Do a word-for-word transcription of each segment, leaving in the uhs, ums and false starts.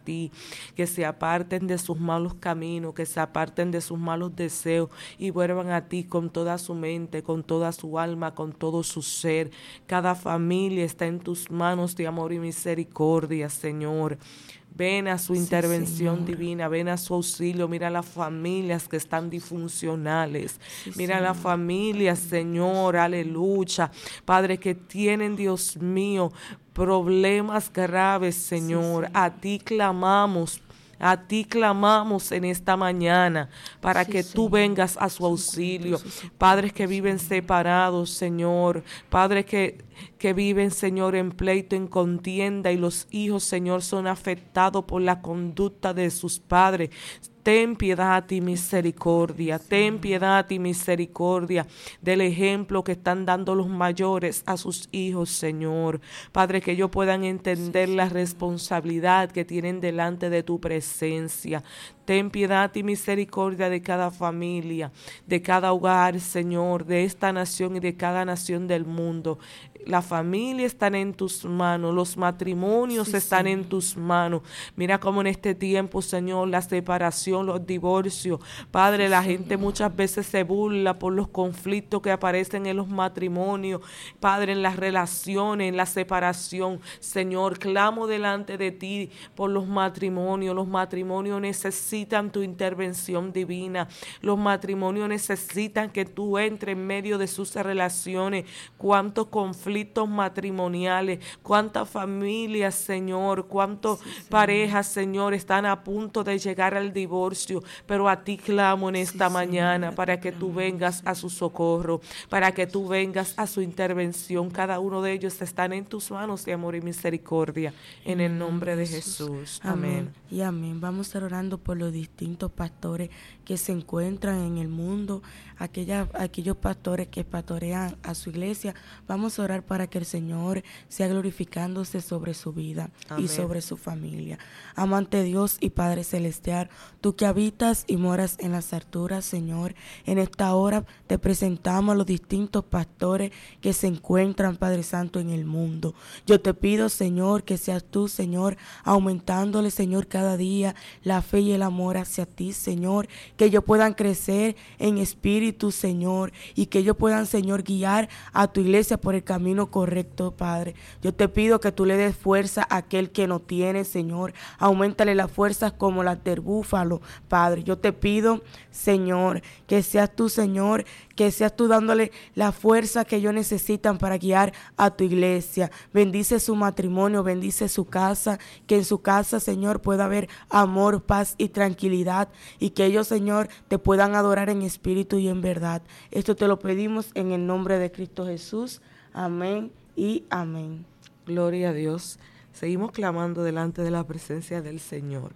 ti, que se aparten de sus malos caminos, que se aparten de sus malos deseos y vuelvan a ti con toda su mente, con toda su alma, con todo su ser. Cada familia está en tus manos de amor y misericordia, Señor. Ven a su Sí, intervención Señor. divina, ven a su auxilio. Mira las familias que están disfuncionales. Sí, Mira las Señor. familias, Señor, aleluya. Padre, que tienen, Dios mío, problemas graves, Señor. Sí, A ti clamamos. A ti clamamos en esta mañana para Sí, que tú Señor. vengas a su auxilio. Padres que viven separados, Señor. Padres que, que viven, Señor, en pleito, en contienda, y los hijos, Señor, son afectados por la conducta de sus padres. Ten piedad y misericordia, ten piedad y misericordia del ejemplo que están dando los mayores a sus hijos, Señor. Padre, que ellos puedan entender la responsabilidad que tienen delante de tu presencia. Ten piedad y misericordia de cada familia, de cada hogar, Señor, de esta nación y de cada nación del mundo. La familia están en tus manos, los matrimonios Sí, están Señor. en tus manos. Mira cómo en este tiempo, Señor, la separación, los divorcios. Padre, Sí, la Señor. gente muchas veces se burla por los conflictos que aparecen en los matrimonios. Padre, en las relaciones, en la separación. Señor, clamo delante de ti por los matrimonios. Los matrimonios necesitan tu intervención divina. Los matrimonios necesitan que tú entres en medio de sus relaciones. Cuántos conflictos matrimoniales, cuántas familias, Señor, cuántas Sí, Señor. parejas, Señor, están a punto de llegar al divorcio, pero a ti clamo en esta Sí, mañana Señor, para te que tú clamamos, vengas a su socorro, para que tú vengas a su intervención. Cada uno de ellos están en tus manos de amor y misericordia, en el nombre de Jesús. Amén. Amén y amén. Vamos a estar orando por los distintos pastores que se encuentran en el mundo, aquella, aquellos pastores que pastorean a su iglesia. Vamos a orar para que el Señor sea glorificándose sobre su vida Amén. y sobre su familia. Amante Dios y Padre Celestial, tú que habitas y moras en las alturas, Señor, en esta hora te presentamos a los distintos pastores que se encuentran, Padre Santo, en el mundo. Yo te pido, Señor, que seas tú, Señor, aumentándole, Señor, cada día la fe y el amor hacia ti, Señor, que ellos puedan crecer en espíritu, Señor, y que ellos puedan, Señor, guiar a tu iglesia por el camino correcto, Padre. Yo te pido que tú le des fuerza a aquel que no tiene, Señor. Auméntale las fuerzas como las del búfalo, Padre. Yo te pido, Señor, que seas tú, Señor, que seas tú dándole la fuerza que ellos necesitan para guiar a tu iglesia. Bendice su matrimonio, bendice su casa, que en su casa, Señor, pueda haber amor, paz y tranquilidad, y que ellos, Señor, te puedan adorar en espíritu y en verdad. Esto te lo pedimos en el nombre de Cristo Jesús. Amén y amén. Gloria a Dios. Seguimos clamando delante de la presencia del Señor.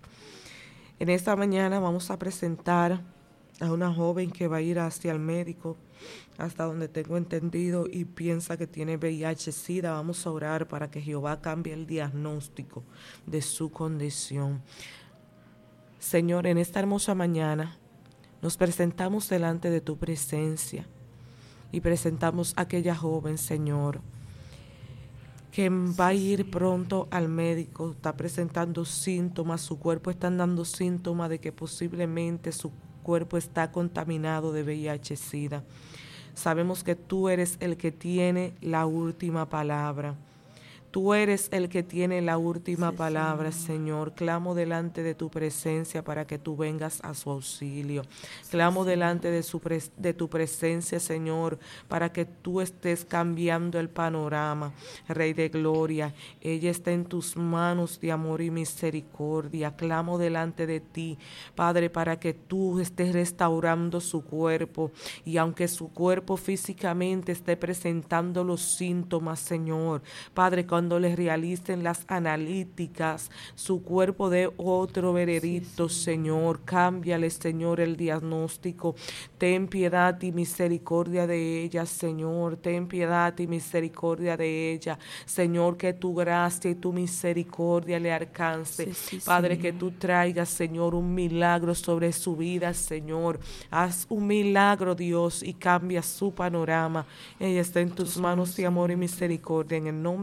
En esta mañana vamos a presentar a una joven que va a ir hacia el médico, hasta donde tengo entendido, y piensa que tiene V I H SIDA. Vamos a orar para que Jehová cambie el diagnóstico de su condición. Señor, en esta hermosa mañana nos presentamos delante de tu presencia y presentamos a aquella joven, Señor, que va a ir pronto al médico, está presentando síntomas, su cuerpo está dando síntomas de que posiblemente su cuerpo está contaminado de V I H SIDA. Sabemos que tú eres el que tiene la última palabra. Tú eres el que tiene la última sí, palabra, Señor. Señor. Clamo delante de tu presencia para que tú vengas a su auxilio. Clamo sí, delante de, su pres- de tu presencia, Señor, para que tú estés cambiando el panorama. Rey de gloria, ella está en tus manos de amor y misericordia. Clamo delante de ti, Padre, para que tú estés restaurando su cuerpo. Y aunque su cuerpo físicamente esté presentando los síntomas, Señor, Padre, cuando les realicen las analíticas, su cuerpo dé otro veredicto, sí, Señor. Cámbiale, Señor, el diagnóstico. Ten piedad y misericordia de ella, Señor. Ten piedad y misericordia de ella. Señor, que tu gracia y tu misericordia le alcance. Sí, sí, Padre, Señor, que tú traigas, Señor, un milagro sobre su vida, Señor. Haz un milagro, Dios, y cambia su panorama. Ella está en tus manos de amor y misericordia. En el nombre de Jesús.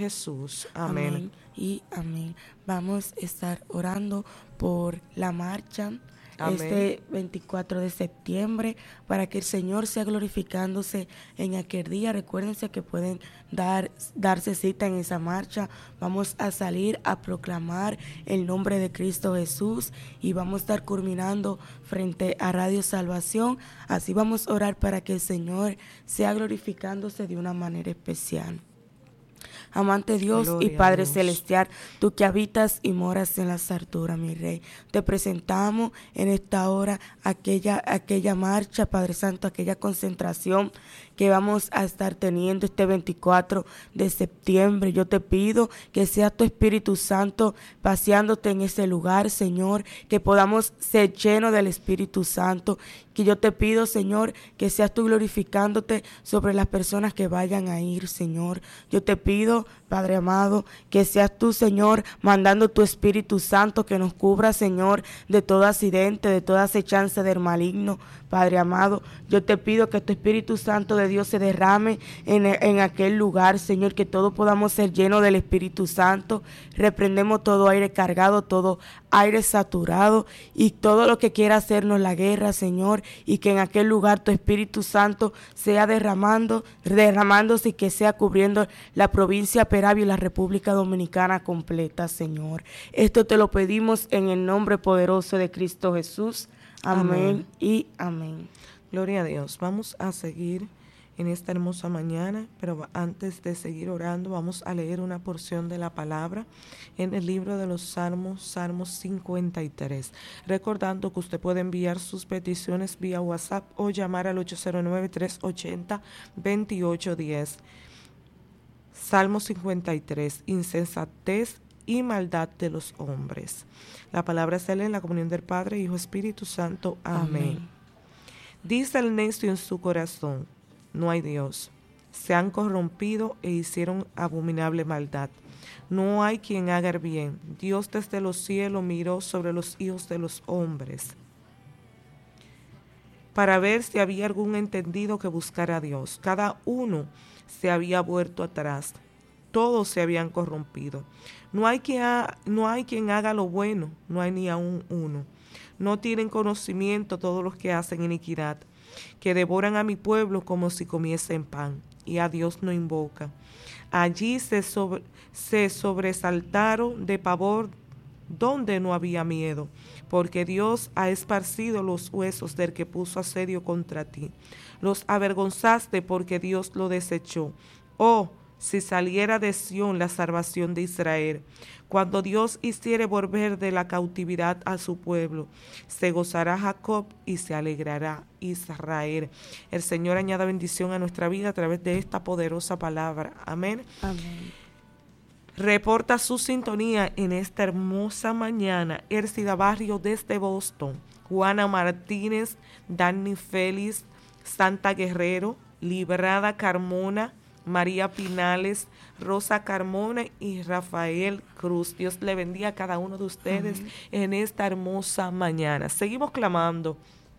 Jesús. Amén. Amén y amén. Vamos a estar orando por la marcha Amén. Este veinticuatro de septiembre, para que el Señor sea glorificándose en aquel día. Recuérdense que pueden dar, darse cita en esa marcha. Vamos a salir a proclamar el nombre de Cristo Jesús y vamos a estar culminando frente a Radio Salvación. Así vamos a orar para que el Señor sea glorificándose de una manera especial. Amante Dios Gloria y Padre Dios. Celestial, tú que habitas y moras en las alturas, mi Rey, te presentamos en esta hora aquella, aquella marcha, Padre Santo, aquella concentración que vamos a estar teniendo este veinticuatro de septiembre. Yo te pido que sea tu Espíritu Santo paseándote en ese lugar, Señor, que podamos ser llenos del Espíritu Santo, que yo te pido, Señor, que seas tú glorificándote sobre las personas que vayan a ir, Señor. Yo te pido, Padre amado, que seas tú, Señor, mandando tu Espíritu Santo que nos cubra, Señor, de todo accidente, de toda acechanza del maligno. Padre amado, yo te pido que tu Espíritu Santo de Dios se derrame en, en aquel lugar, Señor, que todos podamos ser llenos del Espíritu Santo. Reprendemos todo aire cargado, todo aire saturado y todo lo que quiera hacernos la guerra, Señor, y que en aquel lugar tu Espíritu Santo sea derramando, derramándose y que sea cubriendo la provincia Peravia y la República Dominicana completa, Señor. Esto te lo pedimos en el nombre poderoso de Cristo Jesús. Amén, amén y amén. Gloria a Dios. Vamos a seguir en esta hermosa mañana, pero antes de seguir orando, vamos a leer una porción de la palabra en el libro de los Salmos, Salmos cincuenta y tres. Recordando que usted puede enviar sus peticiones vía WhatsApp o llamar al ocho cero nueve, tres ocho cero, dos ocho uno cero. Salmo cincuenta y tres, insensatez y maldad de los hombres. La palabra se lee en la comunión del Padre, Hijo, Espíritu Santo. Amén. Amén. Dice el necio en su corazón: no hay Dios. Se han corrompido e hicieron abominable maldad. No hay quien haga el bien. Dios desde los cielos miró sobre los hijos de los hombres, para ver si había algún entendido que buscara a Dios. Cada uno se había vuelto atrás. Todos se habían corrompido. No hay quien, ha, no hay quien haga lo bueno, no hay ni aún uno. No tienen conocimiento todos los que hacen iniquidad, que devoran a mi pueblo como si comiesen pan, y a Dios no invoca. Allí se, sobre, se sobresaltaron de pavor donde no había miedo, porque Dios ha esparcido los huesos del que puso asedio contra ti. Los avergonzaste porque Dios lo desechó. Oh, si saliera de Sión la salvación de Israel. Cuando Dios hiciere volver de la cautividad a su pueblo, se gozará Jacob y se alegrará Israel. El Señor añada bendición a nuestra vida a través de esta poderosa palabra. Amén. Amén. Reporta su sintonía en esta hermosa mañana Ercida Barrio desde Boston, Juana Martínez, Dani Félix, Santa Guerrero, Librada Carmona, María Pinales, Rosa Carmona y Rafael Cruz. Dios le bendiga a cada uno de ustedes. Amén. En esta hermosa mañana. Seguimos clamando,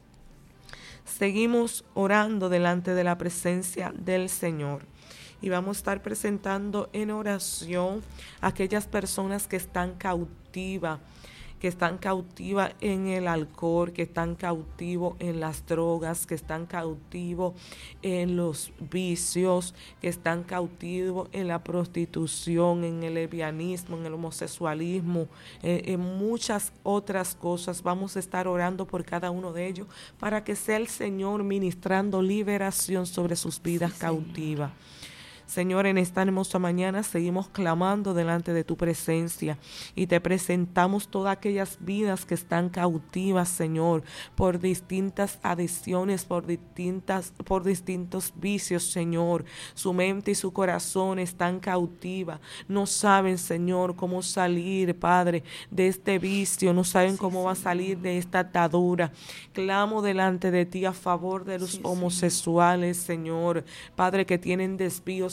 seguimos orando delante de la presencia del Señor. Y vamos a estar presentando en oración a aquellas personas que están cautivas, que están cautivas en el alcohol, que están cautivos en las drogas, que están cautivos en los vicios, que están cautivos en la prostitución, en el lesbianismo, en el homosexualismo, eh, en muchas otras cosas. Vamos a estar orando por cada uno de ellos para que sea el Señor ministrando liberación sobre sus vidas sí, cautivas. Señor, en esta hermosa mañana seguimos clamando delante de tu presencia y te presentamos todas aquellas vidas que están cautivas, Señor, por distintas adicciones, por distintas, por distintos vicios, Señor. Su mente y su corazón están cautivas. No saben, Señor, cómo salir, Padre, de este vicio. No saben sí, cómo sí, va a salir de esta atadura. Clamo delante de ti a favor de los sí, homosexuales, sí. Señor. Padre, que tienen desvíos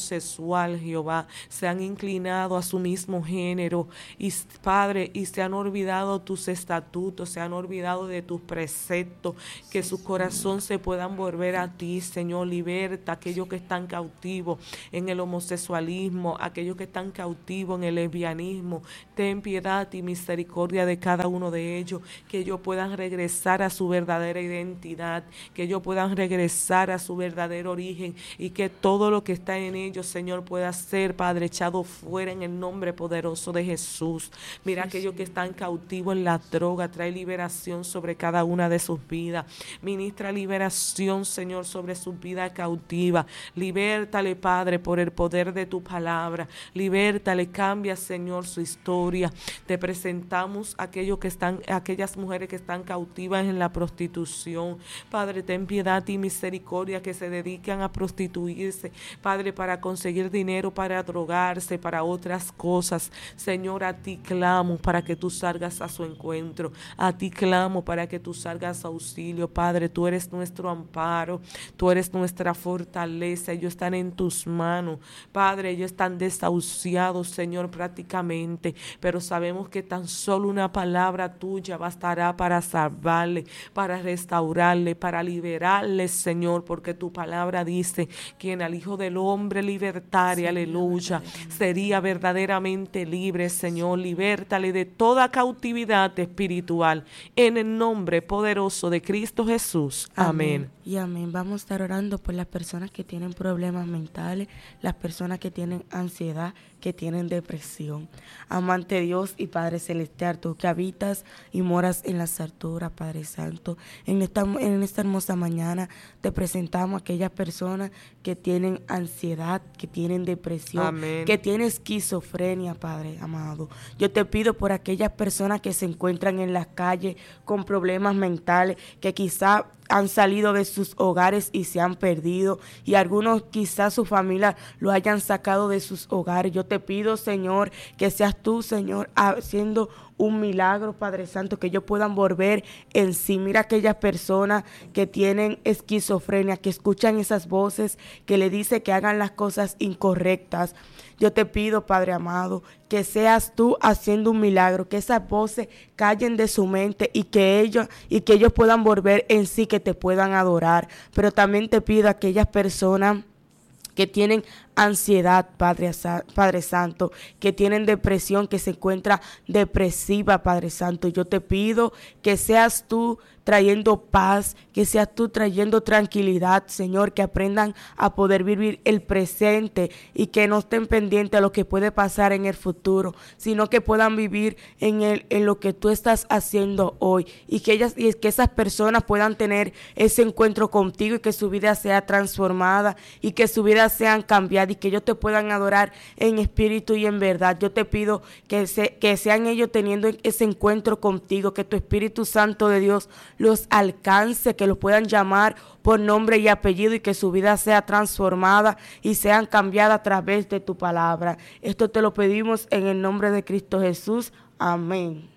sexual, Jehová, se han inclinado a su mismo género, y Padre, y se han olvidado tus estatutos, se han olvidado de tus preceptos, que su corazón se puedan volver a ti, Señor. Liberta a aquellos que están cautivos en el homosexualismo, aquellos que están cautivos en el lesbianismo. Ten piedad y misericordia de cada uno de ellos, que ellos puedan regresar a su verdadera identidad, que ellos puedan regresar a su verdadero origen, y que todo lo que está en ellos, Señor, pueda ser, Padre, echado fuera en el nombre poderoso de Jesús. Mira, sí, aquellos sí. que están cautivos en la droga, trae liberación sobre cada una de sus vidas. Ministra liberación, Señor, sobre su vida cautiva. Libértale, Padre, por el poder de tu palabra. Libértale, cambia, Señor, su historia. Te presentamos a aquellos que están, aquellas mujeres que están cautivas en la prostitución. Padre, ten piedad y misericordia, que se dedican a prostituirse, Padre, para conseguir dinero, para drogarse, para otras cosas. Señor, a ti clamo para que tú salgas a su encuentro. A ti clamo para que tú salgas a auxilio. Padre, tú eres nuestro amparo, tú eres nuestra fortaleza. Ellos están en tus manos, Padre. Ellos están desahuciados, Señor, prácticamente, pero sabemos que tan solo una palabra tuya bastará para salvarle, para restaurarle, para liberarle, Señor, porque tu palabra dice: quien al Hijo del Hombre libertare, sí, aleluya, sería verdaderamente libre. Señor, libértale de toda cautividad espiritual, en el nombre poderoso de Cristo Jesús. Amén. Amén. Y amén. Vamos a estar orando por las personas que tienen problemas mentales, las personas que tienen ansiedad, que tienen depresión. Amante Dios y Padre Celestial, tú que habitas y moras en las alturas, Padre Santo, en esta, en esta hermosa mañana te presentamos a aquellas personas que tienen ansiedad, que tienen depresión, Amén. Que tienen esquizofrenia, Padre amado. Yo te pido por aquellas personas que se encuentran en las calles con problemas mentales, que quizá han salido de sus hogares y se han perdido, y algunos quizás su familia lo hayan sacado de sus hogares. Yo te pido, Señor, que seas tú, Señor, haciendo un milagro, Padre Santo, que ellos puedan volver en sí. Mira aquellas personas que tienen esquizofrenia, que escuchan esas voces que le dicen que hagan las cosas incorrectas. Yo te pido, Padre amado, que seas tú haciendo un milagro, que esas voces callen de su mente y que ellos y que ellos puedan volver en sí, que te puedan adorar. Pero también te pido a aquellas personas que tienen ansiedad, Padre, Padre Santo, que tienen depresión, que se encuentra depresiva, Padre Santo. Yo te pido que seas tú trayendo paz, que seas tú trayendo tranquilidad, Señor, que aprendan a poder vivir el presente y que no estén pendientes a lo que puede pasar en el futuro, sino que puedan vivir en el, en lo que tú estás haciendo hoy, y que ellas y que esas personas puedan tener ese encuentro contigo y que su vida sea transformada y que su vida sean cambiadas y que ellos te puedan adorar en espíritu y en verdad. Yo te pido que, se, que sean ellos teniendo ese encuentro contigo, que tu Espíritu Santo de Dios los alcance, que los puedan llamar por nombre y apellido y que su vida sea transformada y sean cambiadas a través de tu palabra. Esto te lo pedimos en el nombre de Cristo Jesús. Amén.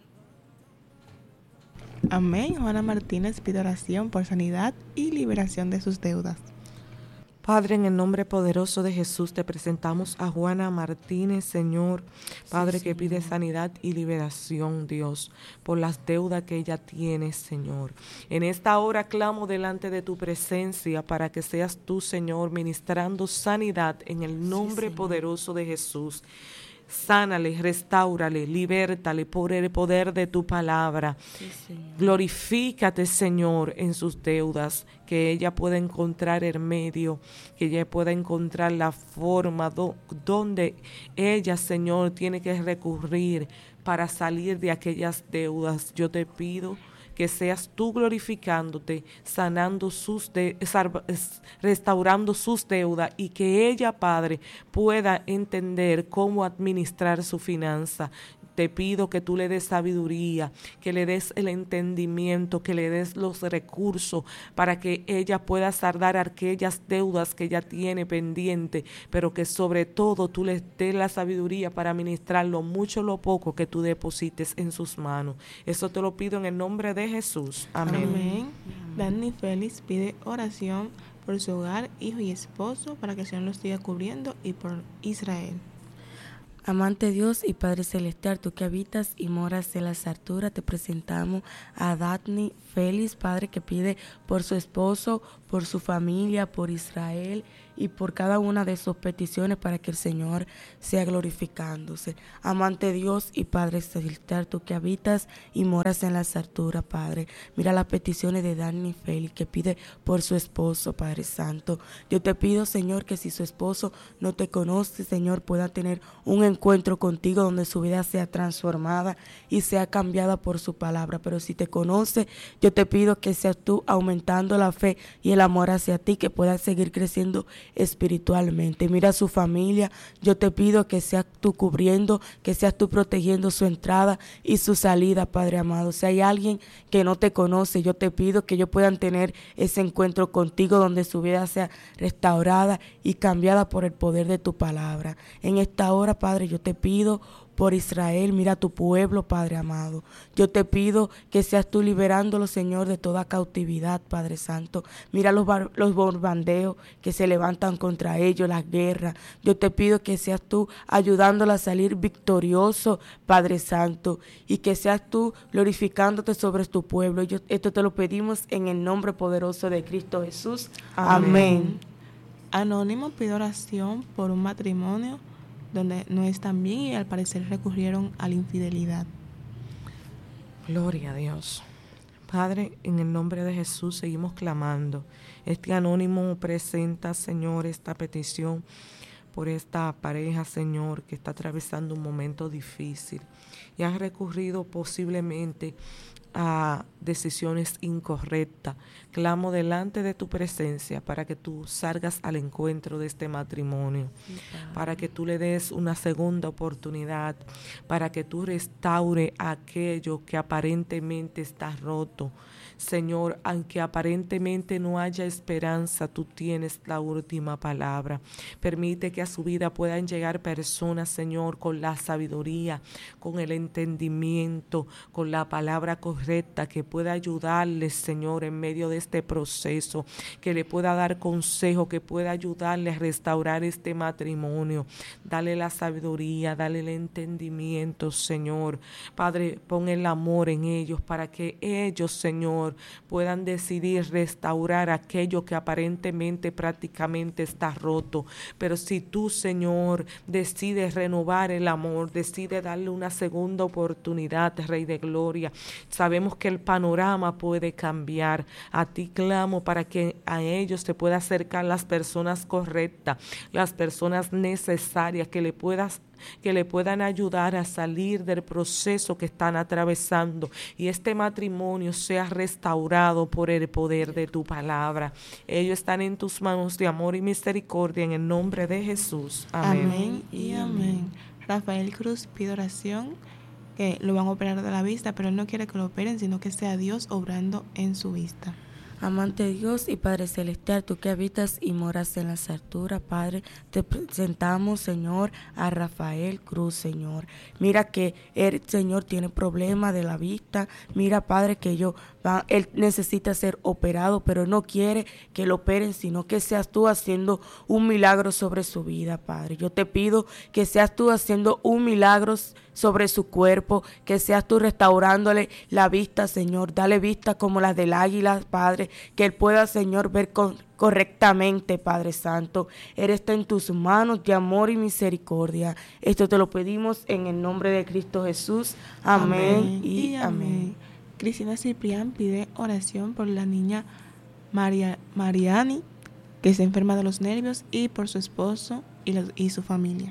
Amén. Juana Martínez pide oración por sanidad y liberación de sus deudas. Padre, en el nombre poderoso de Jesús te presentamos a Juana Martínez, Señor, Padre, sí, que pide sanidad y liberación, Dios, por las deudas que ella tiene, Señor. En esta hora clamo delante de tu presencia para que seas tú, Señor, ministrando sanidad en el nombre sí, poderoso de Jesús. Sánale, restáurale, libértale por el poder de tu palabra. Sí, glorifícate, Señor, en sus deudas, que ella pueda encontrar el medio, que ella pueda encontrar la forma do, donde ella, Señor, tiene que recurrir para salir de aquellas deudas. Yo te pido que seas tú glorificándote, sanando sus de, restaurando sus deudas, y que ella, Padre, pueda entender cómo administrar su finanza. Te pido que tú le des sabiduría, que le des el entendimiento, que le des los recursos para que ella pueda saldar aquellas deudas que ella tiene pendiente, pero que sobre todo tú le des la sabiduría para administrar lo mucho o lo poco que tú deposites en sus manos. Eso te lo pido en el nombre de Jesús. Amén. Amén. Dani Félix pide oración por su hogar, hijo y esposo, para que el Señor los siga cubriendo, y por Israel. Amante Dios y Padre Celestial, tú que habitas y moras en las alturas, te presentamos a Daphne Félix, Padre, que pide por su esposo, por su familia, por Israel y por cada una de sus peticiones para que el Señor sea glorificándose. Amante Dios y Padre Celestial, tú que habitas y moras en las alturas, Padre, mira las peticiones de Daphne Félix, que pide por su esposo, Padre Santo. Yo te pido, Señor, que si su esposo no te conoce, Señor, pueda tener un encuentro contigo donde su vida sea transformada y sea cambiada por su palabra. Pero si te conoce, yo te pido que seas tú aumentando la fe y el amor hacia ti, que pueda seguir creciendo espiritualmente. Mira a su familia, yo te pido que seas tú cubriendo, que seas tú protegiendo su entrada y su salida, Padre amado. Si hay alguien que no te conoce, yo te pido que ellos puedan tener ese encuentro contigo donde su vida sea restaurada y cambiada por el poder de tu palabra. En esta hora, Padre, yo te pido por Israel, mira a tu pueblo, Padre amado. Yo te pido que seas tú liberándolo, Señor, de toda cautividad, Padre Santo. Mira los, bar- los bombardeos que se levantan contra ellos, las guerras. Yo te pido que seas tú ayudándola a salir victorioso, Padre Santo, y que seas tú glorificándote sobre tu pueblo. Yo, esto te lo pedimos en el nombre poderoso de Cristo Jesús. Amén. Amén. Anónimo pide oración por un matrimonio donde no están bien y al parecer recurrieron a la infidelidad. Gloria a Dios. Padre, en el nombre de Jesús seguimos clamando. Este anónimo presenta, Señor, esta petición por esta pareja, Señor, que está atravesando un momento difícil y ha recurrido posiblemente a decisiones incorrectas. Clamo delante de tu presencia para que tú salgas al encuentro de este matrimonio, para que tú le des una segunda oportunidad, para que tú restaure aquello que aparentemente está roto. Señor, aunque aparentemente no haya esperanza, tú tienes la última palabra. Permite que a su vida puedan llegar personas, Señor, con la sabiduría, con el entendimiento, con la palabra correcta, que pueda ayudarles, Señor, en medio de este proceso, que le pueda dar consejo, que pueda ayudarle a restaurar este matrimonio. Dale la sabiduría, dale el entendimiento, Señor. Padre, pon el amor en ellos para que ellos, Señor, puedan decidir restaurar aquello que aparentemente prácticamente está roto. Pero si tú, Señor, decides renovar el amor, decides darle una segunda oportunidad, Rey de Gloria, sabemos que el panorama puede cambiar. A ti clamo para que a ellos te pueda acercar las personas correctas, las personas necesarias, que le puedas que le puedan ayudar a salir del proceso que están atravesando y este matrimonio sea restaurado por el poder de tu palabra. Ellos están en tus manos de amor y misericordia, en el nombre de Jesús. Amén. Amén y amén. Rafael Cruz pide oración, que lo van a operar de la vista, pero él no quiere que lo operen, sino que sea Dios obrando en su vista. Amante Dios y Padre Celestial, tú que habitas y moras en las alturas, Padre, te presentamos, Señor, a Rafael Cruz, Señor. Mira que el Señor tiene problemas de la vista. Mira, Padre, que yo, va, él necesita ser operado, pero no quiere que lo operen, sino que seas tú haciendo un milagro sobre su vida, Padre. Yo te pido que seas tú haciendo un milagro sobre su cuerpo, que seas tú restaurándole la vista, Señor. Dale vista como la del águila, Padre, que él pueda, Señor, ver con, correctamente, Padre Santo. Él está en tus manos de amor y misericordia. Esto te lo pedimos en el nombre de Cristo Jesús. Amén, amén y, y amén. amén. Cristina Ciprián pide oración por la niña María, Mariani, que se enferma de los nervios, y por su esposo y, los, y su familia.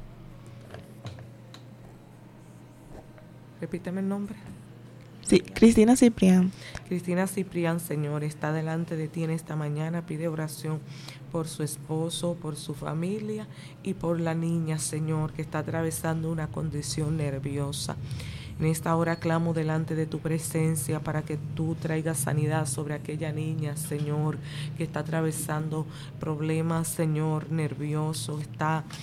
Repíteme el nombre. Sí, Cristina Ciprián. Cristina Ciprián, Señor, está delante de ti en esta mañana. Pide oración por su esposo, por su familia y por la niña, Señor, que está atravesando una condición nerviosa. En esta hora clamo delante de tu presencia para que tú traigas sanidad sobre aquella niña, Señor, que está atravesando problemas, Señor, nervioso, está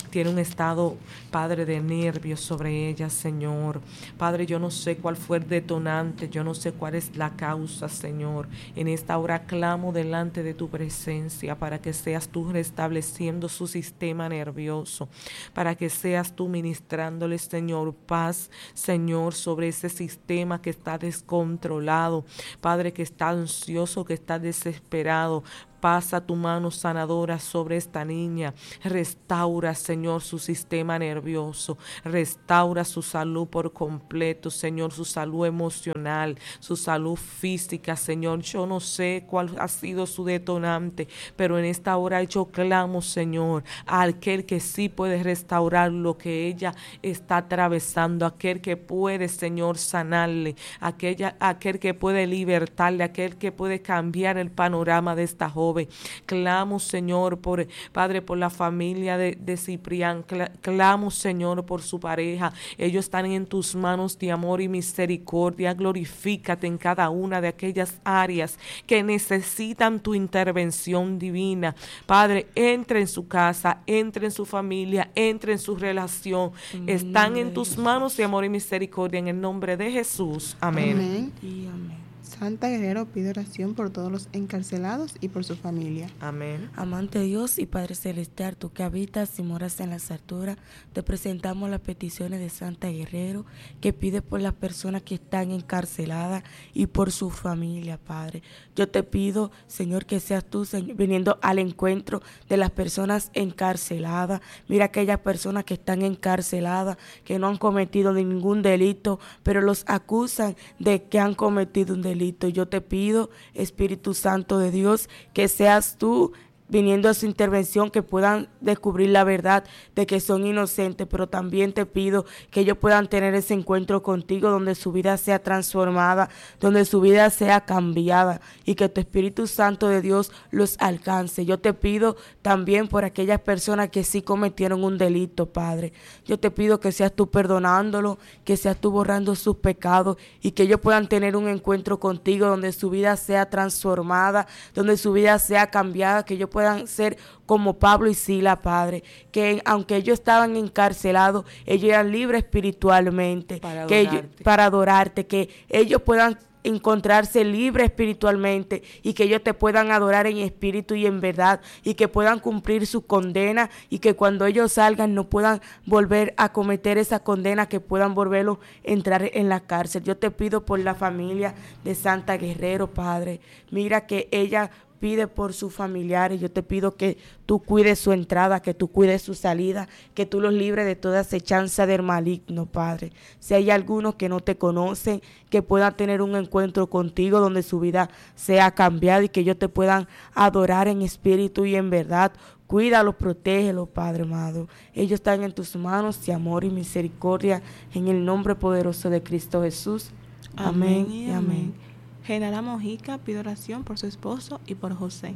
tiene un estado, Padre, de nervios sobre ella, Señor. Padre, yo no sé cuál fue el detonante, yo no sé cuál es la causa, Señor. En esta hora clamo delante de tu presencia para que seas tú restableciendo su sistema nervioso, para que seas tú ministrándole, Señor, paz, Señor, sobre ese sistema que está descontrolado, Padre, que está ansioso, que está desesperado. Pasa tu mano sanadora sobre esta niña. Restaura, Señor, su sistema nervioso. Restaura su salud por completo, Señor, su salud emocional, su salud física, Señor. Yo no sé cuál ha sido su detonante, pero en esta hora yo clamo, Señor, a aquel que sí puede restaurar lo que ella está atravesando, aquel que puede, Señor, sanarle, aquella, aquel que puede libertarle, aquel que puede cambiar el panorama de esta joven. Clamo, Señor, por Padre, por la familia de, de Ciprián. Clamo, Señor, por su pareja. Ellos están en tus manos de amor y misericordia. Glorifícate en cada una de aquellas áreas que necesitan tu intervención divina. Padre, entra en su casa, entra en su familia, entra en su relación. Están en tus manos de amor y misericordia en el nombre de Jesús. Amén. Amén. Y amén. Santa Guerrero pide oración por todos los encarcelados y por su familia. Amén. Amante Dios y Padre Celestial, tú que habitas y moras en las alturas, te presentamos las peticiones de Santa Guerrero, que pide por las personas que están encarceladas y por su familia, Padre. Yo te pido, Señor, que seas tú, Señor, viniendo al encuentro de las personas encarceladas. Mira aquellas personas que están encarceladas, que no han cometido ningún delito, pero los acusan de que han cometido un delito. Yo te pido, Espíritu Santo de Dios, que seas tú viniendo a su intervención, que puedan descubrir la verdad de que son inocentes, pero también te pido que ellos puedan tener ese encuentro contigo donde su vida sea transformada, donde su vida sea cambiada y que tu Espíritu Santo de Dios los alcance. Yo te pido también por aquellas personas que sí cometieron un delito, Padre. Yo te pido que seas tú perdonándolo, que seas tú borrando sus pecados y que ellos puedan tener un encuentro contigo donde su vida sea transformada, donde su vida sea cambiada, que ellos puedan puedan ser como Pablo y Sila, Padre, que aunque ellos estaban encarcelados, ellos eran libres espiritualmente, para que ellos, para adorarte, que ellos puedan encontrarse libres espiritualmente y que ellos te puedan adorar en espíritu y en verdad y que puedan cumplir su condena y que cuando ellos salgan no puedan volver a cometer esa condena, que puedan volverlo a entrar en la cárcel. Yo te pido por la familia de Santa Guerrero, Padre. Mira que ella pide por sus familiares. Yo te pido que tú cuides su entrada, que tú cuides su salida, que tú los libres de toda acechanza del maligno, Padre. Si hay algunos que no te conocen, que puedan tener un encuentro contigo donde su vida sea cambiada y que ellos te puedan adorar en espíritu y en verdad. Cuídalos, protégelos, Padre amado. Ellos están en tus manos de amor y misericordia, en el nombre poderoso de Cristo Jesús. Amén, amén y amén. amén. Genara Mojica pide oración por su esposo y por José.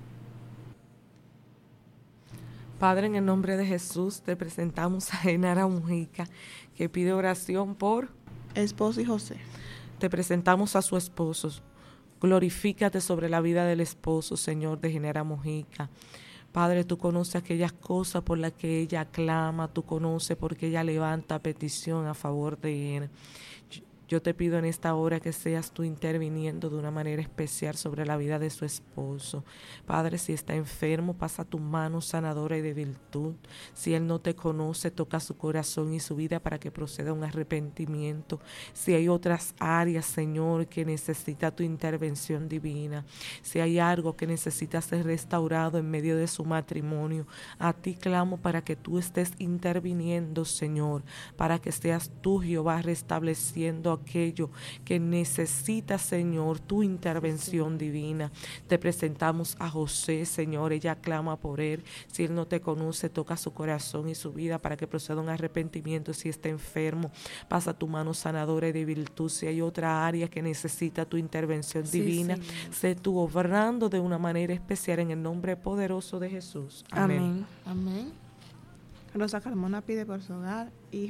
Padre, en el nombre de Jesús te presentamos a Genara Mojica, que pide oración por esposo y José. Te presentamos a su esposo. Glorifícate sobre la vida del esposo, Señor, de Genara Mojica. Padre, tú conoces aquellas cosas por las que ella clama, tú conoces porque ella levanta petición a favor de él. Yo te pido en esta hora que seas tú interviniendo de una manera especial sobre la vida de su esposo. Padre, si está enfermo, pasa tu mano sanadora y de virtud. Si él no te conoce, toca su corazón y su vida para que proceda un arrepentimiento. Si hay otras áreas, Señor, que necesita tu intervención divina, si hay algo que necesita ser restaurado en medio de su matrimonio, a ti clamo para que tú estés interviniendo, Señor, para que seas tú, Jehová, restableciendo aquello que necesita, Señor, tu intervención divina. Te presentamos a José, Señor, ella clama por él. Si él no te conoce, toca su corazón y su vida para que proceda un arrepentimiento. Si está enfermo, pasa tu mano sanadora y de virtud. Si hay otra área que necesita tu intervención sí, divina, Señor, sé tú obrando de una manera especial en el nombre poderoso de Jesús. Amén. Amén. Amén. Rosa Carmona pide por su hogar, hijo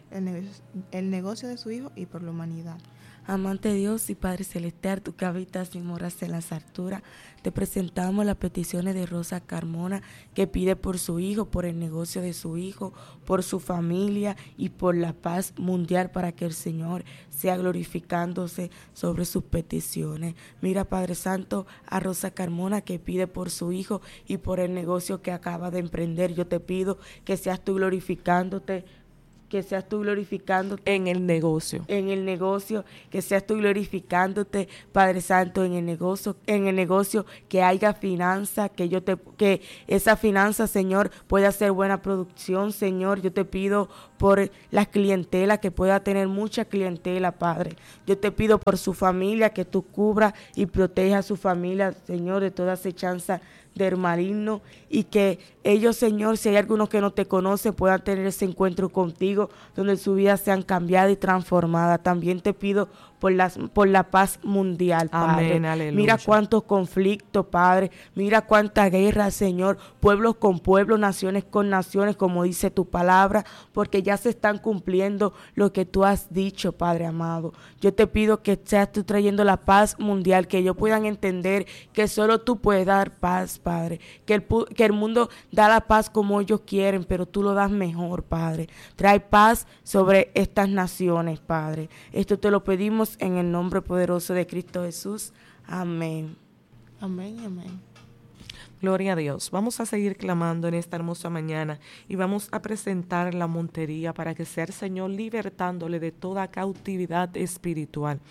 el negocio, el negocio de su Hijo y por la humanidad. Amante Dios y Padre Celestial, tú que habitas y moras en las alturas, te presentamos las peticiones de Rosa Carmona, que pide por su hijo, por el negocio de su hijo, por su familia y por la paz mundial, para que el Señor sea glorificándose sobre sus peticiones. Mira, Padre Santo, a Rosa Carmona, que pide por su hijo y por el negocio que acaba de emprender. Yo te pido que seas tú glorificándote, que seas tú glorificándote en el negocio. En el negocio, que seas tú glorificándote, Padre Santo, en el negocio, en el negocio, que haya finanza, que yo te, que esa finanza, Señor, pueda hacer buena producción, Señor. Yo te pido por la clientela, que pueda tener mucha clientela, Padre. Yo te pido por su familia, que tú cubras y protejas a su familia, Señor, de toda acechanza del maligno, y que ellos, Señor, si hay algunos que no te conocen, puedan tener ese encuentro contigo, donde su vida sean cambiada y transformada. También te pido por la, por la paz mundial, Padre. Amén, aleluya. Mira cuántos conflictos, Padre. Mira cuánta guerra, Señor. Pueblos con pueblos, naciones con naciones, como dice tu palabra, porque ya se están cumpliendo lo que tú has dicho, Padre amado. Yo te pido que seas tú trayendo la paz mundial, que ellos puedan entender que solo tú puedes dar paz, Padre. Que el, que el mundo da la paz como ellos quieren, pero tú lo das mejor, Padre. Trae paz sobre estas naciones, Padre. Esto te lo pedimos en el nombre poderoso de Cristo Jesús. Amén. Amén y amén. Gloria a Dios. Vamos a seguir clamando en esta hermosa mañana y vamos a presentar la montería para que sea el Señor libertándole de toda cautividad espiritual.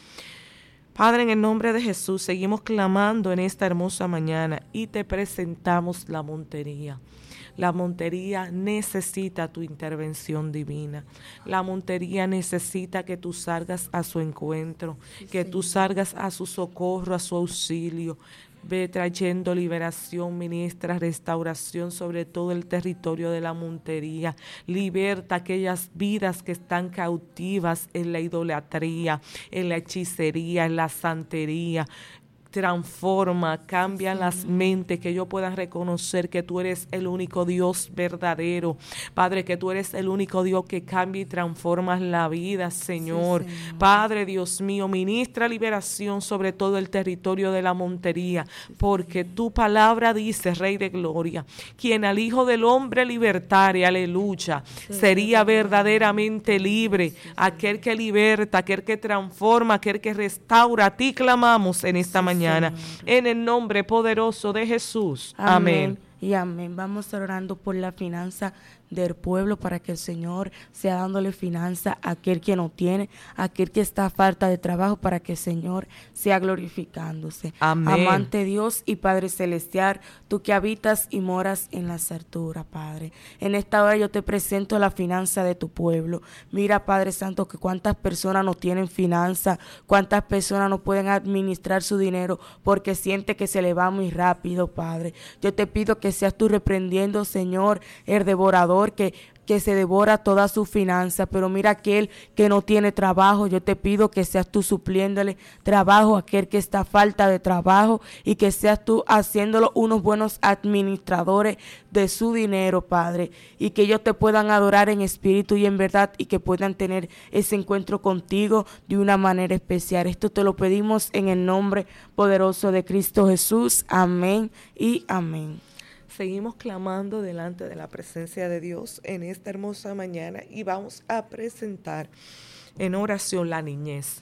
Padre, en el nombre de Jesús, seguimos clamando en esta hermosa mañana y te presentamos la montería. La montería necesita tu intervención divina. La montería necesita que tú salgas a su encuentro, que tú salgas a su socorro, a su auxilio. Ve trayendo liberación, ministra restauración sobre todo el territorio de la montería. Liberta aquellas vidas que están cautivas en la idolatría, en la hechicería, en la santería. Transforma, cambia sí. las mentes, que ellos puedan reconocer que tú eres el único Dios verdadero, Padre, que tú eres el único Dios que cambia y transforma la vida, Señor. Sí, Señor. Padre, Dios mío, ministra liberación sobre todo el territorio de la montería, porque tu palabra dice, Rey de Gloria, quien al Hijo del Hombre libertare, aleluya, sí, sería verdaderamente libre. Sí, sí, aquel que liberta, aquel que transforma, aquel que restaura, a ti clamamos en esta sí, mañana. Mañana, en el nombre poderoso de Jesús. Amén. Amén. Y amén. Vamos orando por la finanza del pueblo, para que el Señor sea dándole finanza a aquel que no tiene, a aquel que está a falta de trabajo, para que el Señor sea glorificándose. Amén. Amante Dios y Padre Celestial, tú que habitas y moras en las alturas, Padre. En esta hora yo te presento la finanza de tu pueblo. Mira, Padre Santo, que cuántas personas no tienen finanza, cuántas personas no pueden administrar su dinero porque siente que se le va muy rápido, Padre. Yo te pido que seas tú reprendiendo, Señor, el devorador que, que se devora toda su finanza. Pero mira aquel que no tiene trabajo, yo te pido que seas tú supliéndole trabajo a aquel que está a falta de trabajo, y que seas tú haciéndolo unos buenos administradores de su dinero, Padre, y que ellos te puedan adorar en espíritu y en verdad, y que puedan tener ese encuentro contigo de una manera especial. Esto te lo pedimos en el nombre poderoso de Cristo Jesús. Amén y amén. Seguimos clamando delante de la presencia de Dios en esta hermosa mañana y vamos a presentar en oración la niñez.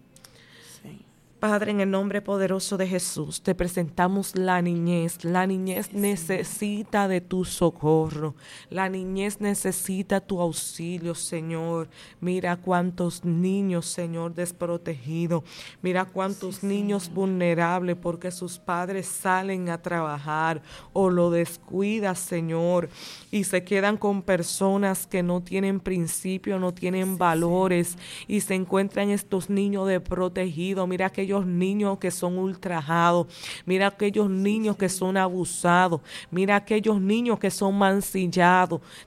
Sí. Padre, en el nombre poderoso de Jesús, te presentamos la niñez. La niñez sí, necesita de tu socorro. La niñez necesita tu auxilio, Señor. Mira cuántos niños, Señor, desprotegidos. Mira cuántos sí, niños vulnerables porque sus padres salen a trabajar o lo descuidan, Señor, y se quedan con personas que no tienen principio, no tienen sí, valores, sí. y se encuentran estos niños desprotegidos. Mira que aquellos niños que son ultrajados, mira aquellos niños que son abusados, mira aquellos niños que son mancillados.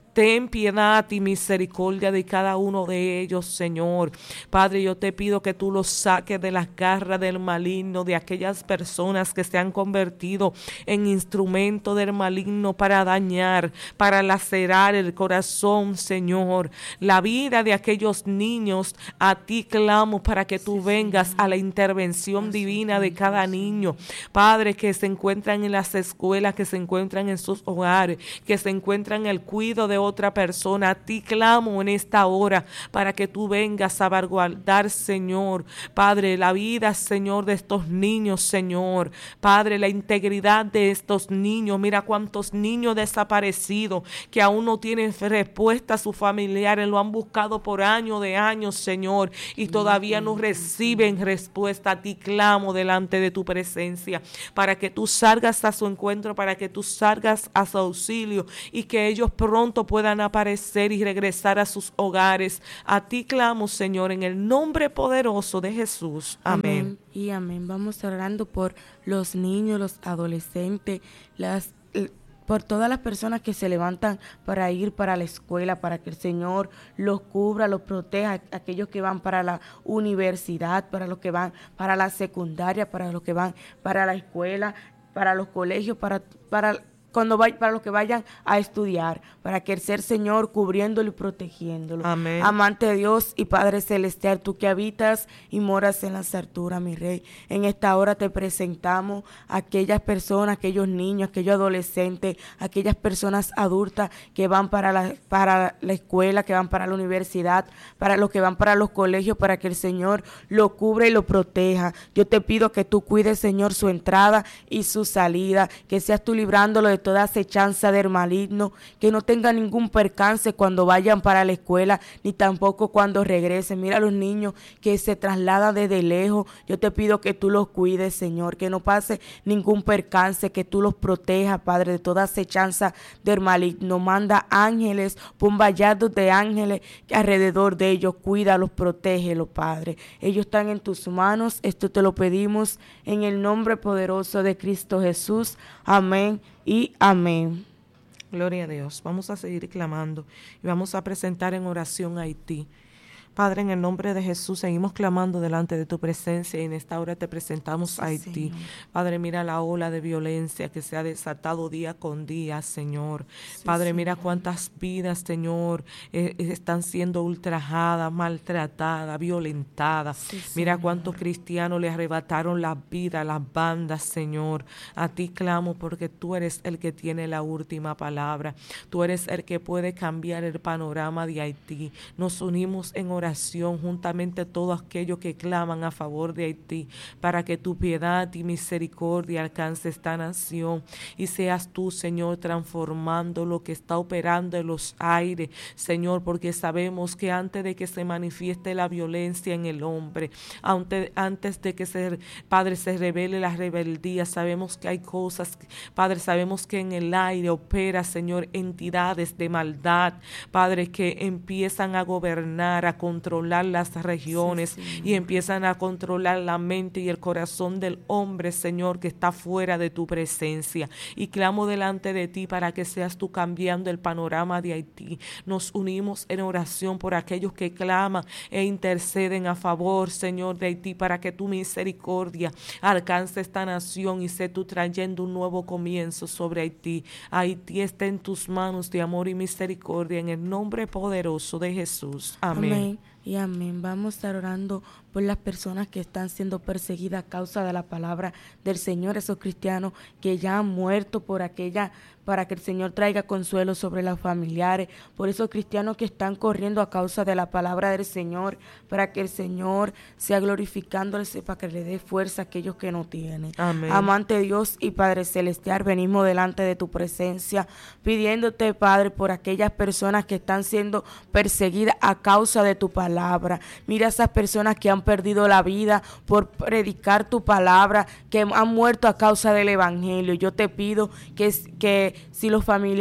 ten piedad y misericordia de cada uno de ellos, Señor. Padre, yo te pido que tú los saques de las garras del maligno, de aquellas personas que se han convertido en instrumento del maligno para dañar, para lacerar el corazón, Señor. La vida de aquellos niños, a ti clamo para que tú vengas a la intervención divina de cada niño. Padre, que se encuentran en las escuelas, que se encuentran en sus hogares, que se encuentran en el cuidado de otra persona. A ti clamo en esta hora para que tú vengas a salvaguardar, Señor. Padre, la vida, Señor, de estos niños, Señor. Padre, la integridad de estos niños. Mira cuántos niños desaparecidos que aún no tienen respuesta a sus familiares. Lo han buscado por años de años, Señor, y todavía no reciben respuesta. A ti clamo delante de tu presencia para que tú salgas a su encuentro, para que tú salgas a su auxilio y que ellos pronto puedan aparecer y regresar a sus hogares. A ti clamo, Señor, en el nombre poderoso de Jesús. Amén. Amén y amén. Vamos orando por los niños, los adolescentes, las por todas las personas que se levantan para ir para la escuela, para que el Señor los cubra, los proteja, aquellos que van para la universidad, para los que van para la secundaria, para los que van para la escuela, para los colegios, para para cuando vay, para los que vayan a estudiar, para que el ser Señor cubriéndolo y protegiéndolo. Amén. Amante de Dios y Padre Celestial, tú que habitas y moras en las alturas, mi Rey, en esta hora te presentamos a aquellas personas, aquellos niños, aquellos adolescentes, aquellas personas adultas que van para la, para la escuela, que van para la universidad, para los que van para los colegios, para que el Señor lo cubra y lo proteja. Yo te pido que tú cuides, Señor, su entrada y su salida, que seas tú librándolo de toda acechanza del maligno, que no tenga ningún percance cuando vayan para la escuela, ni tampoco cuando regresen. Mira a los niños que se trasladan desde lejos. Yo te pido que tú los cuides, Señor, que no pase ningún percance, que tú los protejas, Padre, de toda acechanza del maligno. Manda ángeles, pon vallados de ángeles que alrededor de ellos, cuídalos, protégelos, Padre. Ellos están en tus manos. Esto te lo pedimos en el nombre poderoso de Cristo Jesús. Amén y amén. Gloria a Dios. Vamos a seguir clamando y vamos a presentar en oración a Haití. Padre, en el nombre de Jesús, seguimos clamando delante de tu presencia y en esta hora te presentamos sí, a Haití. Señor. Padre, mira la ola de violencia que se ha desatado día con día, Señor. Sí, Padre, mira Señor. Cuántas vidas, Señor, eh, están siendo ultrajadas, maltratadas, violentadas. Sí, mira cuántos cristianos le arrebataron la vida a las bandas, Señor. A ti clamo porque tú eres el que tiene la última palabra. Tú eres el que puede cambiar el panorama de Haití. Nos unimos en oración. Oración, juntamente todos aquellos que claman a favor de Haití, para que tu piedad y misericordia alcance esta nación y seas tú, Señor, transformando lo que está operando en los aires, Señor, porque sabemos que antes de que se manifieste la violencia en el hombre, antes, antes de que se, Padre, se revele la rebeldía, sabemos que hay cosas, Padre, sabemos que en el aire opera, Señor, entidades de maldad, Padre, que empiezan a gobernar, a controlar las regiones sí, sí. y empiezan a controlar la mente y el corazón del hombre, Señor, que está fuera de tu presencia. Y clamo delante de ti para que seas tú cambiando el panorama de Haití. Nos unimos en oración por aquellos que claman e interceden a favor, Señor, de Haití, para que tu misericordia alcance esta nación y sé tú trayendo un nuevo comienzo sobre Haití. Haití está en tus manos de amor y misericordia en el nombre poderoso de Jesús. Amén. Amén. Y amén. Vamos a estar orando por las personas que están siendo perseguidas a causa de la palabra del Señor, esos cristianos que ya han muerto por aquella, para que el Señor traiga consuelo sobre los familiares, por esos cristianos que están corriendo a causa de la palabra del Señor, para que el Señor sea glorificándole, para que le dé fuerza a aquellos que no tienen. Amén. Amante Dios y Padre Celestial, venimos delante de tu presencia, pidiéndote, Padre, por aquellas personas que están siendo perseguidas a causa de tu palabra. Mira a esas personas que han perdido la vida por predicar tu palabra, que han muerto a causa del evangelio. Yo te pido que, que si los familiares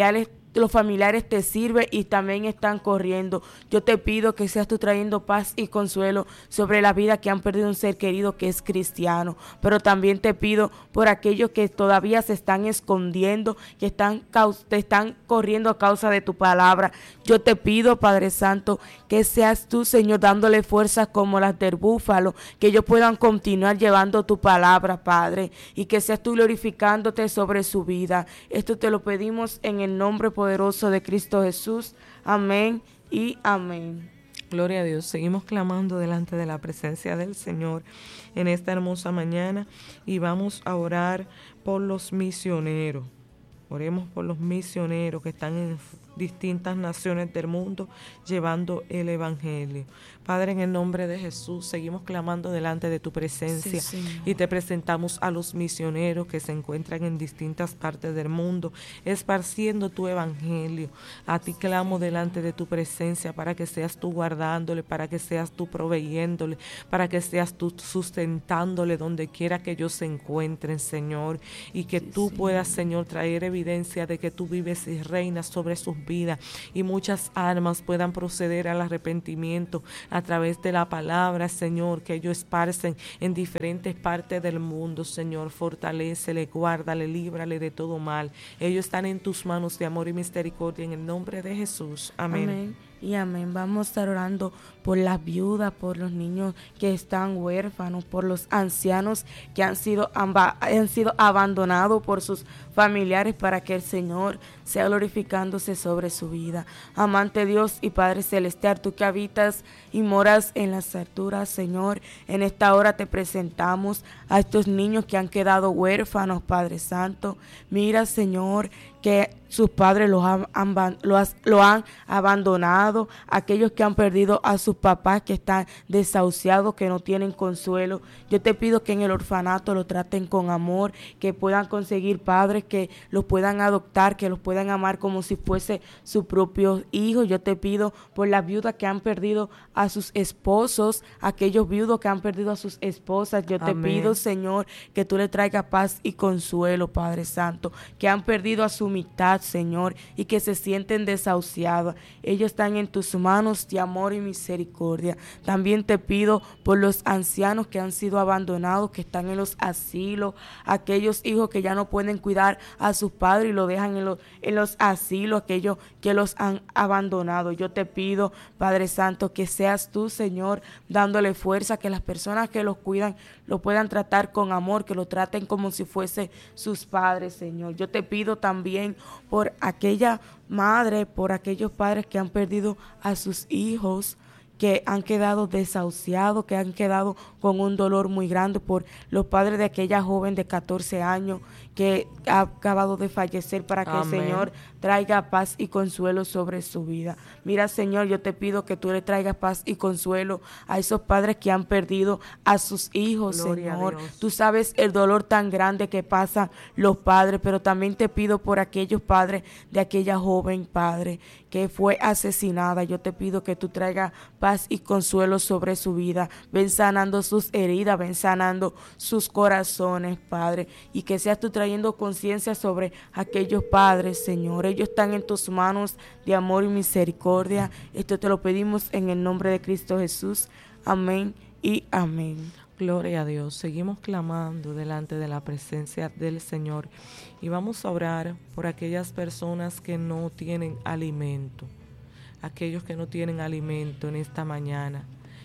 los familiares te sirven y también están corriendo. Yo te pido que seas tú trayendo paz y consuelo sobre la vida que han perdido un ser querido que es cristiano, pero también te pido por aquellos que todavía se están escondiendo, que están, te están corriendo a causa de tu palabra. Yo te pido, Padre Santo, que seas tú, Señor, dándole fuerzas como las del búfalo, que ellos puedan continuar llevando tu palabra, Padre, y que seas tú glorificándote sobre su vida. Esto te lo pedimos en el nombre poderoso de Cristo Jesús. Amén y amén. Gloria a Dios. Seguimos clamando delante de la presencia del Señor en esta hermosa mañana y vamos a orar por los misioneros. Oremos por los misioneros que están en distintas naciones del mundo llevando el evangelio. Padre, en el nombre de Jesús, seguimos clamando delante de tu presencia sí, y te presentamos a los misioneros que se encuentran en distintas partes del mundo, esparciendo tu evangelio. A ti clamo delante de tu presencia para que seas tú guardándole, para que seas tú proveyéndole, para que seas tú sustentándole donde quiera que ellos se encuentren, Señor, y que sí, tú sí. puedas, Señor, traer evidencia de que tú vives y reinas sobre sus vidas y muchas almas puedan proceder al arrepentimiento a través de la palabra, Señor, que ellos esparcen en diferentes partes del mundo, Señor. Fortalécele, guárdale, líbrale de todo mal. Ellos están en tus manos de amor y misericordia en el nombre de Jesús. Amén. Amén. Y amén. Vamos a estar orando por las viudas, por los niños que están huérfanos, por los ancianos que han sido, amba, han sido abandonados por sus familiares, para que el Señor sea glorificándose sobre su vida. Amante Dios y Padre Celestial, tú que habitas y moras en las alturas, Señor, en esta hora te presentamos a estos niños que han quedado huérfanos, Padre Santo. Mira, Señor, que sus padres los han, han, lo, has, lo han abandonado, aquellos que han perdido a sus papás, que están desahuciados, que no tienen consuelo. Yo te pido que en el orfanato lo traten con amor, que puedan conseguir padres que los puedan adoptar, que los puedan amar como si fuese su propio hijo. Yo te pido por las viudas que han perdido a sus esposos, aquellos viudos que han perdido a sus esposas. Yo te Amén. pido, Señor, que tú le traigas paz y consuelo, Padre Santo, que han perdido a su mitad, Señor, y que se sienten desahuciados. Ellos están en tus manos de amor y misericordia. También te pido por los ancianos que han sido abandonados, que están en los asilos, aquellos hijos que ya no pueden cuidar a sus padres y lo dejan en los, en los asilos, aquellos que los han abandonado. Yo te pido, Padre Santo, que seas tú, Señor, dándole fuerza, que las personas que los cuidan lo puedan tratar con amor, que lo traten como si fuese sus padres, Señor. Yo te pido también por aquella madre, por aquellos padres que han perdido a sus hijos, que han quedado desahuciados, que han quedado con un dolor muy grande, por los padres de aquella joven de catorce años que ha acabado de fallecer, para que Amén. el Señor traiga paz y consuelo sobre su vida. Mira, Señor, yo te pido que tú le traigas paz y consuelo a esos padres que han perdido a sus hijos, Gloria Señor. Tú sabes el dolor tan grande que pasan los padres, pero también te pido por aquellos padres de aquella joven, Padre, que fue asesinada. Yo te pido que tú traigas paz y consuelo sobre su vida. Ven sanando sus heridas, ven sanando sus corazones, Padre, y que seas tú trayendo conciencia sobre aquellos padres, Señor. Ellos están en tus manos de amor y misericordia. Esto te lo pedimos en el nombre de Cristo Jesús. Amén y amén. Gloria a Dios. Seguimos clamando delante de la presencia del Señor y vamos a orar por aquellas personas que no tienen alimento, aquellos que no tienen alimento en esta mañana,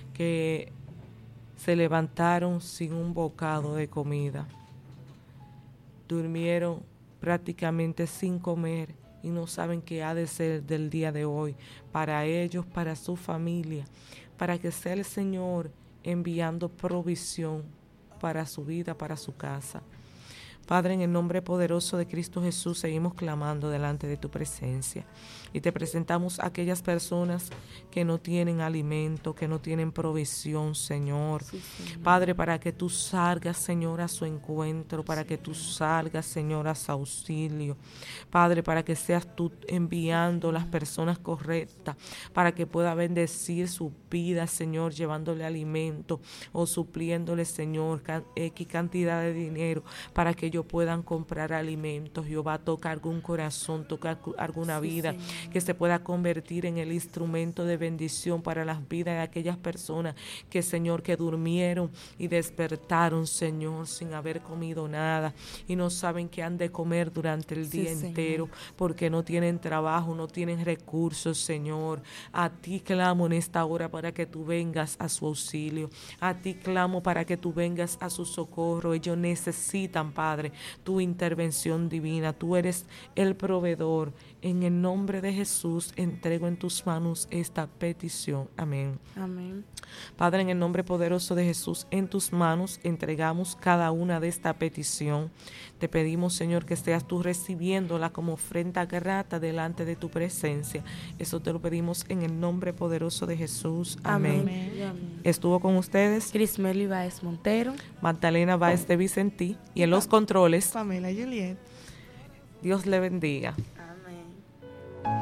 que se levantaron sin un bocado de comida, durmieron prácticamente sin comer y no saben qué ha de ser del día de hoy para ellos, para su familia, para que sea el Señor enviando provisión para su vida, para su casa. Padre, en el nombre poderoso de Cristo Jesús, seguimos clamando delante de tu presencia y te presentamos a aquellas personas que no tienen alimento, que no tienen provisión, Señor. Sí, Señor. Padre, para que tú salgas, Señor, a su encuentro, para que tú salgas, Señor, a su auxilio. Padre, para que seas tú enviando las personas correctas, para que pueda bendecir su vida, Señor, llevándole alimento o supliéndole, Señor, X cantidad de dinero, para que ellos puedan comprar alimentos. Jehová, toca algún corazón, toca alguna Sí, vida, Señor. que se pueda convertir en el instrumento de bendición para las vidas de aquellas personas que, Señor, que durmieron y despertaron, Señor, sin haber comido nada y no saben qué han de comer durante el Sí, día Señor. entero porque no tienen trabajo, no tienen recursos, Señor. A ti clamo en esta hora para que tú vengas a su auxilio. A ti clamo para que tú vengas a su socorro. Ellos necesitan, Padre, tu intervención divina. Tú eres el proveedor. En el nombre de Jesús entrego en tus manos esta petición. Amén. Amén. Padre, en el nombre poderoso de Jesús, en tus manos entregamos cada una de esta petición. Te pedimos, Señor, que seas tú recibiéndola como ofrenda grata delante de tu presencia. Eso te lo pedimos en el nombre poderoso de Jesús. Amén. Amén. Y amén. Estuvo con ustedes Crismeli Báez Montero. Magdalena Báez de Vicentí y en los controles, Pamela Juliet. Dios le bendiga.